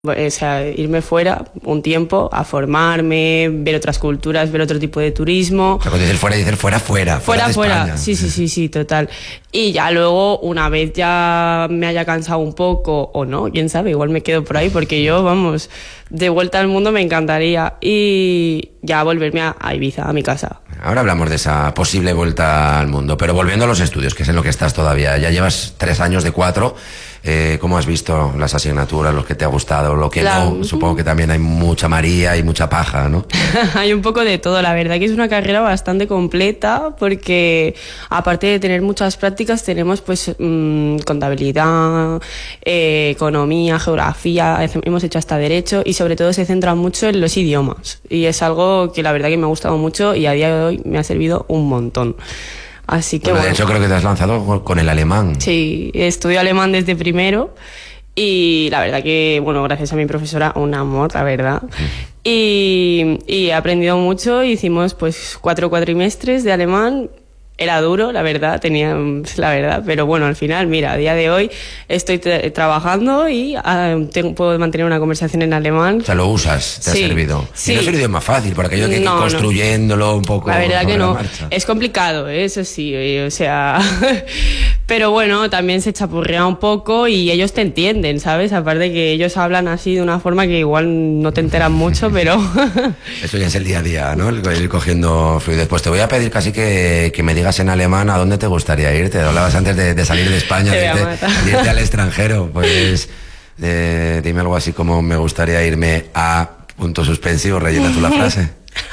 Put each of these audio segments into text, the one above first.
O sea, irme fuera un tiempo a formarme, ver otras culturas, ver otro tipo de turismo. O sea, cuando dices fuera de España. Sí, total. Y ya luego, una vez ya me haya cansado un poco, o no, quién sabe, igual me quedo por ahí, porque yo, vamos, de vuelta al mundo me encantaría. Y ya volverme a Ibiza, a mi casa. Ahora hablamos de esa posible vuelta al mundo, pero volviendo a los estudios, que es en lo que estás todavía. Ya llevas 3 años de 4. ¿Cómo has visto las asignaturas, lo que te ha gustado, lo que no? Supongo que también hay mucha María y mucha paja, ¿no? Hay un poco de todo, la verdad que es una carrera bastante completa, porque aparte de tener muchas prácticas tenemos pues contabilidad, economía, geografía, hemos hecho hasta derecho, y sobre todo se centra mucho en los idiomas, y es algo que la verdad que me ha gustado mucho y a día de hoy me ha servido un montón. Así que bueno, de hecho creo que te has lanzado con el alemán. Sí, estudio alemán desde primero y la verdad que, bueno, gracias a mi profesora, un amor, la verdad. Y he aprendido mucho, hicimos pues 4 cuatrimestres de alemán. Era duro, la verdad, pero bueno, al final, mira, a día de hoy estoy trabajando y puedo mantener una conversación en alemán. O sea, lo usas, te ha servido. Sí. Y no es un idioma fácil, por aquello que hay que ir construyéndolo un poco. La verdad que no, marcha. Es complicado, eso sí, o sea, pero bueno, también se chapurrea un poco y ellos te entienden, ¿sabes? Aparte que ellos hablan así de una forma que igual no te enteran mucho, pero... Eso ya es el día a día, ¿no? El ir cogiendo fluidez. Pues te voy a pedir casi que me digas en alemán a dónde te gustaría irte. Hablabas antes de salir de España, de irte al extranjero. Pues dime algo así como: me gustaría irme a... punto suspensivo, rellena tú la frase.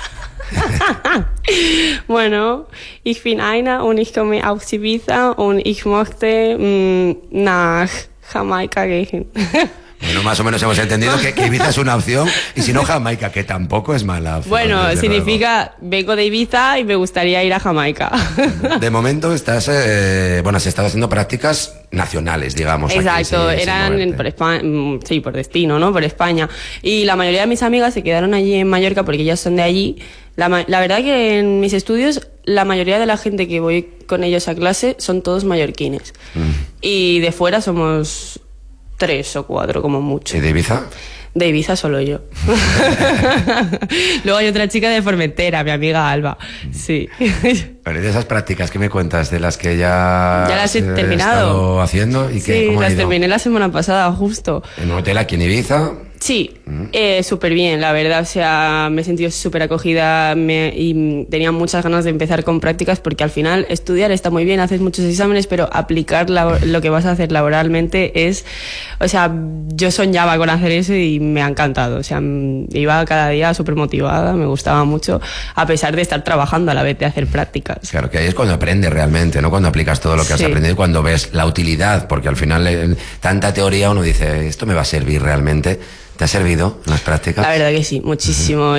Bueno, ich bin Aina und ich komme aus Ibiza und ich möchte nach Jamaica gehen. Bueno, más o menos hemos entendido que Ibiza es una opción, y si no, Jamaica, que tampoco es mala opción. Bueno, significa, vengo de Ibiza y me gustaría ir a Jamaica. De momento estás, has estado haciendo prácticas nacionales, digamos. Exacto, aquí, eran por España, sí, por destino, ¿no? Por España. Y la mayoría de mis amigas se quedaron allí en Mallorca porque ellas son de allí. La verdad que en mis estudios la mayoría de la gente que voy con ellos a clase son todos mallorquines. Y de fuera somos 3 o 4 como mucho. ¿Y de Ibiza? De Ibiza solo yo. Luego hay otra chica de Formentera, mi amiga Alba. Sí. Pero de esas prácticas, ¿qué me cuentas? De las que ya las he terminado. Estado haciendo. ¿Y sí, las terminé la semana pasada, justo. ¿En un hotel aquí en Ibiza? Sí, súper bien, la verdad. O sea, me he sentido súper acogida y tenía muchas ganas de empezar con prácticas, porque al final estudiar está muy bien, haces muchos exámenes, pero aplicar lo que vas a hacer laboralmente es... O sea, yo soñaba con hacer eso y me ha encantado. O sea, iba cada día súper motivada, me gustaba mucho, a pesar de estar trabajando a la vez de hacer prácticas. Claro, que ahí es cuando aprendes realmente, ¿no? Cuando aplicas todo lo que has aprendido y cuando ves la utilidad, porque al final tanta teoría uno dice, ¿esto me va a servir realmente? ¿Te ha servido en las prácticas? La verdad que sí, muchísimo.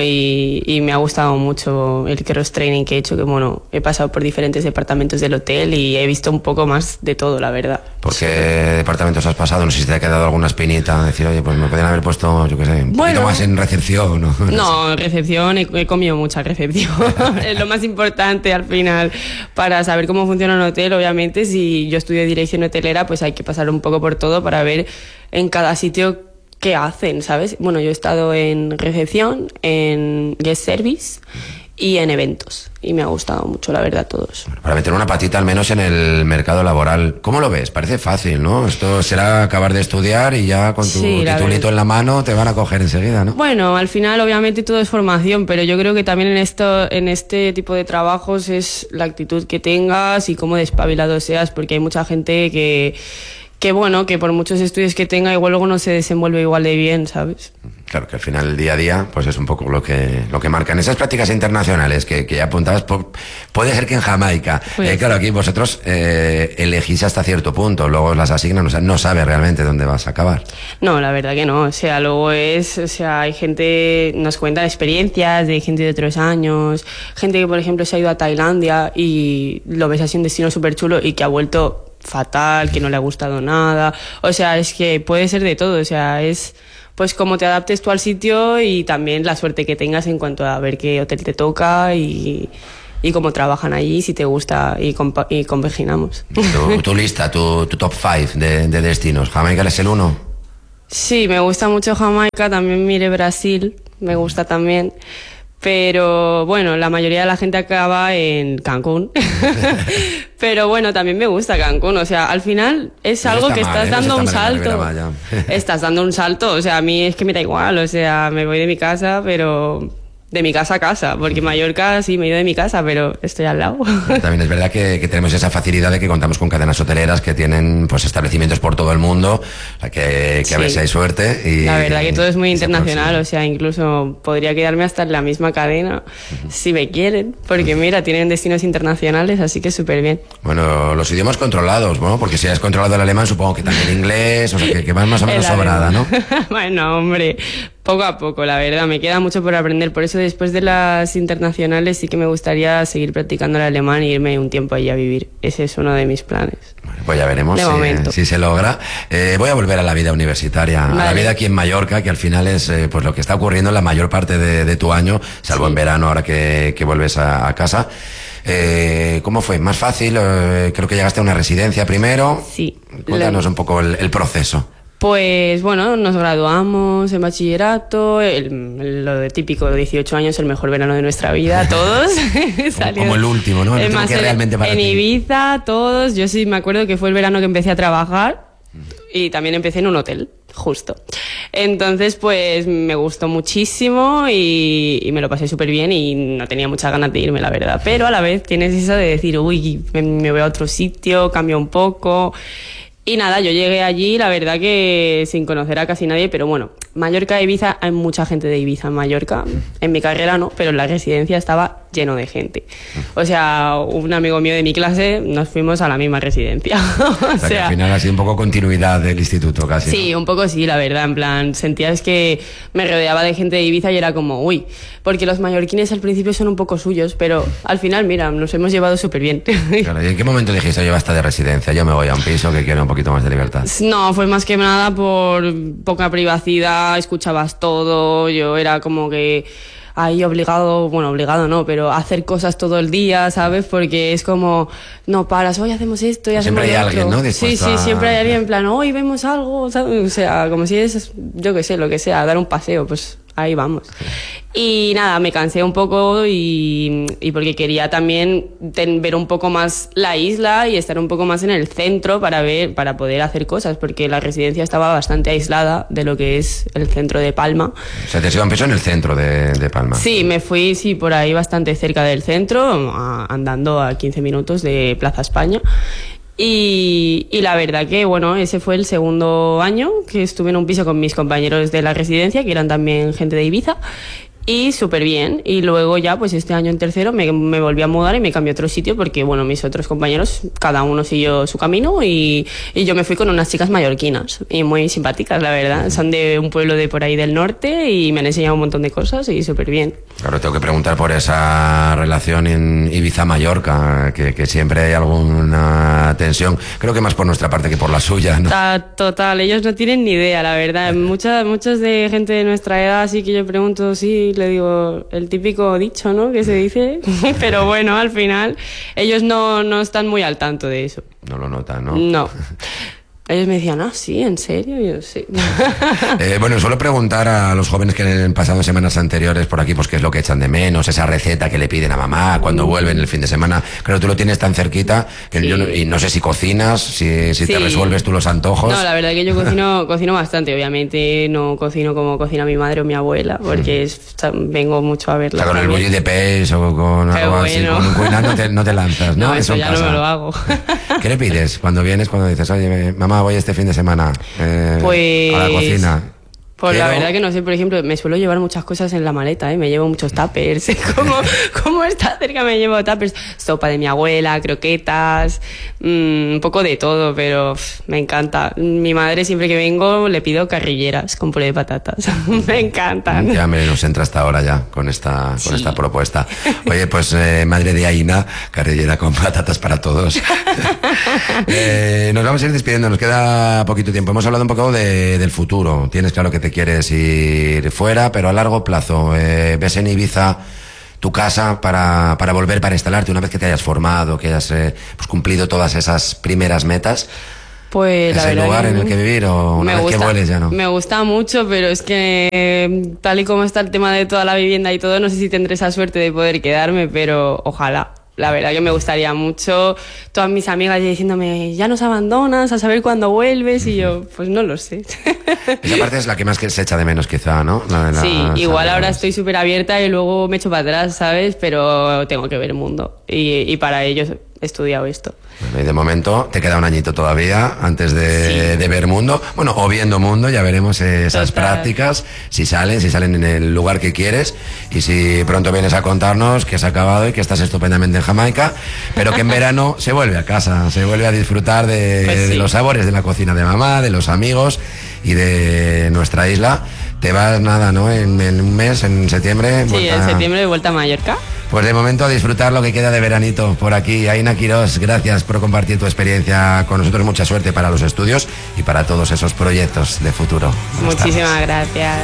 Y me ha gustado mucho el cross training que he hecho, que bueno, he pasado por diferentes departamentos del hotel y he visto un poco más de todo, la verdad. ¿Por qué departamentos has pasado? No sé si te ha quedado alguna espinita, decir, oye, pues me podrían haber puesto, yo qué sé, un poquito más en recepción, ¿no? No, en recepción he comido mucha recepción. Es lo más importante al final para saber cómo funciona un hotel. Obviamente, si yo estudio dirección hotelera, pues hay que pasar un poco por todo para ver en cada sitio qué hacen, ¿sabes? Bueno, yo he estado en recepción, en guest service y en eventos, y me ha gustado mucho, la verdad, todos. Para meter una patita al menos en el mercado laboral, ¿cómo lo ves? Parece fácil, ¿no? Esto será acabar de estudiar y ya con tu titulito en la mano te van a coger enseguida, ¿no? Bueno, al final obviamente todo es formación, pero yo creo que también en este tipo de trabajos es la actitud que tengas y cómo despabilado seas, porque hay mucha gente que bueno, que por muchos estudios que tenga, igual luego no se desenvuelve igual de bien, ¿sabes? Claro, que al final el día a día pues es un poco lo que marcan. Esas prácticas internacionales que ya apuntabas, puede ser que en Jamaica, pues claro, aquí vosotros elegís hasta cierto punto, luego las asignan, o sea, no sabes realmente dónde vas a acabar. No, la verdad que no, o sea, luego hay gente, nos cuentan experiencias de gente de otros años, gente que por ejemplo se ha ido a Tailandia y lo ves así un destino súper chulo y que ha vuelto fatal, que no le ha gustado nada. O sea, es que puede ser de todo. O sea, es pues cómo te adaptes tú al sitio y también la suerte que tengas en cuanto a ver qué hotel te toca y cómo trabajan allí, si te gusta, y compaginamos. Tu lista, tu top 5 de destinos. ¿Jamaica es el 1? Sí, me gusta mucho Jamaica, también miré Brasil, me gusta también. Pero bueno, la mayoría de la gente acaba en Cancún. Pero bueno, también me gusta Cancún. O sea, al final es No algo está que mal, estás no dando está un mal en la salto. Ribera Maya. Estás dando un salto. O sea, a mí es que me da igual. O sea, me voy de mi casa, pero de mi casa a casa. Porque Mallorca sí me he ido de mi casa, pero estoy al lado. También es verdad que tenemos esa facilidad de que contamos con cadenas hoteleras que tienen pues establecimientos por todo el mundo, o sea, que Sí. a ver si hay suerte. Y, La verdad que todo es muy y se internacional, aproxima. o sea, incluso podría quedarme hasta en la misma cadena si me quieren, porque mira, tienen destinos internacionales, así que súper bien. Bueno, los idiomas controlados, ¿no? Porque si has controlado el alemán, supongo que también el inglés, o sea, que vas más o menos El sobrada, ¿no? alemán. Bueno, hombre, poco a poco, la verdad, me queda mucho por aprender, por eso después de las internacionales sí que me gustaría seguir practicando el alemán e irme un tiempo allí a vivir. Ese es uno de mis planes. Bueno, pues ya veremos De momento. si se logra. Voy a volver a la vida universitaria, a la Vale. vida aquí en Mallorca, que al final es pues lo que está ocurriendo en la mayor parte de tu año, salvo Sí. en verano ahora que vuelves a casa. ¿Cómo fue? ¿Más fácil? Creo que llegaste a una residencia primero. Sí. Cuéntanos un poco el proceso. Pues bueno, nos graduamos en bachillerato, lo de típico, 18 años, el mejor verano de nuestra vida, todos. Como el último, ¿no? El último Más que realmente para en ti. Ibiza, todos. Yo sí me acuerdo que fue el verano que empecé a trabajar y también empecé en un hotel, justo. Entonces, pues me gustó muchísimo y me lo pasé súper bien y no tenía muchas ganas de irme, la verdad. Pero a la vez tienes eso de decir, uy, me voy a otro sitio, cambio un poco. Y nada, yo llegué allí, la verdad que sin conocer a casi nadie, pero bueno, Mallorca, Ibiza, hay mucha gente de Ibiza en Mallorca. En mi carrera no, pero en la residencia estaba lleno de gente. O sea, un amigo mío de mi clase, nos fuimos a la misma residencia. O sea, que al final ha sido un poco continuidad del instituto casi. Sí, ¿no? un poco sí, la verdad, en plan, sentías que me rodeaba de gente de Ibiza y era como, uy, porque los mallorquines al principio son un poco suyos, pero al final, mira, nos hemos llevado súper bien. Claro, ¿y en qué momento dijiste, oye, basta de residencia, yo me voy a un piso que quiero un poquito más de libertad? No, fue más que nada por poca privacidad, escuchabas todo, yo era como que ahí obligado, bueno, obligado no, pero a hacer cosas todo el día, ¿sabes? Porque es como, no paras, hoy hacemos esto y hacemos Siempre hay lo otro. alguien, ¿no? Sí, Dispuesto sí, a- siempre hay alguien en plan, hoy vemos algo, ¿sabes? O sea, como si es, yo qué sé, lo que sea, dar un paseo, pues ahí vamos. Y nada, me cansé un poco y porque quería también ver un poco más la isla y estar un poco más en el centro para poder hacer cosas, porque la residencia estaba bastante aislada de lo que es el centro de Palma. O sea, te has ido a un piso en el centro de Palma. Sí, me fui, sí, por ahí bastante cerca del centro, andando a 15 minutos de Plaza España. Y la verdad que, bueno, ese fue el segundo año que estuve en un piso con mis compañeros de la residencia, que eran también gente de Ibiza. Y súper bien. Y luego ya, pues este año en tercero me volví a mudar y me cambié a otro sitio porque, bueno, mis otros compañeros, cada uno siguió su camino y yo me fui con unas chicas mallorquinas y muy simpáticas, la verdad. Son de un pueblo de por ahí del norte y me han enseñado un montón de cosas y súper bien. Claro, tengo que preguntar por esa relación en Ibiza-Mallorca, que siempre hay alguna tensión. Creo que más por nuestra parte que por la suya, ¿no? Total, ellos no tienen ni idea, la verdad. Muchos de gente de nuestra edad, así que yo pregunto, sí, le digo el típico dicho, ¿no? Que se dice, pero bueno, al final ellos no están muy al tanto de eso. No lo notan, ¿no? No. Ellos me decían, ah, sí, ¿en serio? Y yo, sí. Bueno, suelo preguntar a los jóvenes que han pasado semanas anteriores por aquí, pues qué es lo que echan de menos, esa receta que le piden a mamá cuando vuelven el fin de semana. Claro, tú lo tienes tan cerquita que Sí. y no sé si cocinas, si Sí. te resuelves tú los antojos. No, la verdad que yo cocino bastante. Obviamente no cocino como cocina mi madre o mi abuela, porque vengo mucho a O verla. sea, con el también. bulli de peix o con Qué algo así, bueno. con un cuinar no te lanzas, ¿no? No, eso en ya no casa. me lo hago. ¿Qué le pides cuando vienes, cuando dices, oye, mamá, voy este fin de semana Pues a la cocina? Pues la Quiero- verdad que no sé, por ejemplo, me suelo llevar muchas cosas en la maleta, ¿eh? Me llevo muchos tuppers, como está cerca me llevo tuppers, sopa de mi abuela, croquetas, un poco de todo, pero me encanta. Mi madre siempre que vengo le pido carrilleras con puré de patatas, me encantan. Ya me nos entra hasta ahora ya con esta propuesta. Oye, pues madre de Aina, carrillera con patatas para todos. Nos vamos a ir despidiendo, nos queda poquito tiempo. Hemos hablado un poco del futuro. Tienes claro que te quieres ir fuera, pero a largo plazo, ¿ves en Ibiza tu casa para volver, para instalarte una vez que te hayas formado, que hayas pues cumplido todas esas primeras metas? Pues la ¿Es el verdad lugar que en el que vivir o una vez que vueles ya no? Me gusta mucho, pero es que tal y como está el tema de toda la vivienda y todo, no sé si tendré esa suerte de poder quedarme, pero ojalá. La verdad que me gustaría mucho. Todas mis amigas diciéndome, ya nos abandonas, a saber cuándo vuelves, y yo, pues no lo sé. Esa parte es la que más que se echa de menos quizá, ¿no? Sí, igual ahora estoy súper abierta y luego me echo para atrás, ¿sabes? Pero tengo que ver el mundo y para ello he estudiado esto. Bueno, y de momento te queda un añito todavía antes de ver mundo. Bueno, o viendo mundo, ya veremos esas prácticas, si salen en el lugar que quieres, y si pronto vienes a contarnos que has acabado y que estás estupendamente en Jamaica, pero que en verano se vuelve a casa, se vuelve a disfrutar de los sabores de la cocina de mamá, de los amigos y de nuestra isla. Te vas nada, ¿no? En un mes, en septiembre. Sí, en septiembre de vuelta a Mallorca. Pues de momento a disfrutar lo que queda de veranito por aquí. Aina Quirós, gracias por compartir tu experiencia con nosotros. Mucha suerte para los estudios y para todos esos proyectos de futuro. Muchísimas gracias.